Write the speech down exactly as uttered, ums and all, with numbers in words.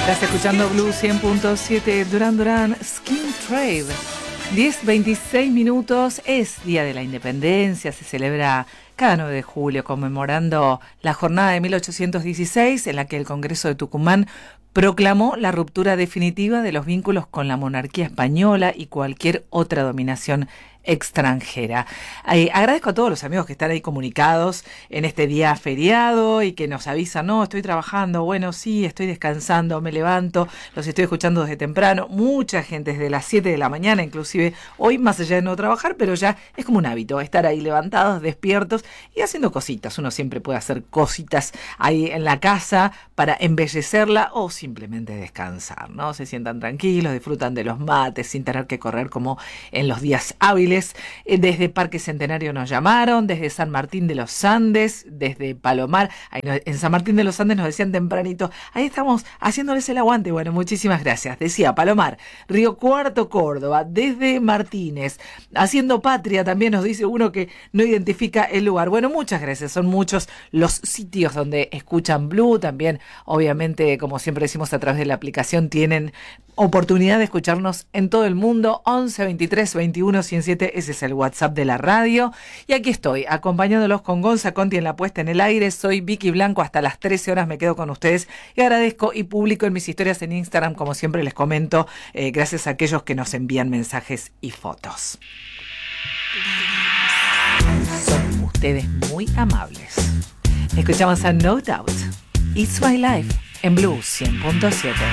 Estás escuchando Blue cien punto siete, Duran Duran, Skin Trade. diez veintiséis minutos, es Día de la Independencia, se celebra cada nueve de julio conmemorando la jornada de mil ochocientos dieciséis en la que el Congreso de Tucumán proclamó la ruptura definitiva de los vínculos con la monarquía española y cualquier otra dominación extranjera. Eh, agradezco a todos los amigos que están ahí comunicados en este día feriado y que nos avisan, no, estoy trabajando, bueno, sí, estoy descansando, me levanto, los estoy escuchando desde temprano, mucha gente desde las siete de la mañana, inclusive hoy, más allá de no trabajar, pero ya es como un hábito, estar ahí levantados, despiertos y haciendo cositas. Uno siempre puede hacer cositas ahí en la casa para embellecerla o simplemente descansar, ¿no? Se sientan tranquilos, disfrutan de los mates sin tener que correr como en los días hábiles. Desde Parque Centenario nos llamaron, desde San Martín de los Andes, desde Palomar, ahí en San Martín de los Andes nos decían tempranito, ahí estamos haciéndoles el aguante. Bueno, muchísimas gracias. Decía Palomar, Río Cuarto, Córdoba, desde Martínez, haciendo patria también nos dice uno que no identifica el lugar. Bueno, muchas gracias, son muchos los sitios donde escuchan Blue, también obviamente, como siempre decimos, a través de la aplicación tienen oportunidad de escucharnos en todo el mundo. Once veintitrés veintiuno cien siete, ese es el WhatsApp de la radio. Y aquí estoy, acompañándolos con Gonza Conti en la puesta en el aire. Soy Vicky Blanco, hasta las trece horas me quedo con ustedes y agradezco y publico en mis historias en Instagram, como siempre les comento, eh, gracias a aquellos que nos envían mensajes y fotos. Son ustedes muy amables. Escuchamos a No Doubt, It's My Life, en Blue cien punto siete.